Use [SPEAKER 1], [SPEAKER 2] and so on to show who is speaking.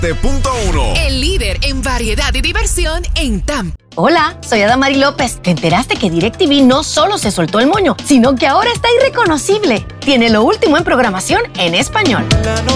[SPEAKER 1] El líder en variedad y diversión en Tampa.
[SPEAKER 2] Hola, soy Adamari López. ¿Te enteraste que DirecTV no solo se soltó el moño, sino que ahora está irreconocible? Tiene lo último en programación en español.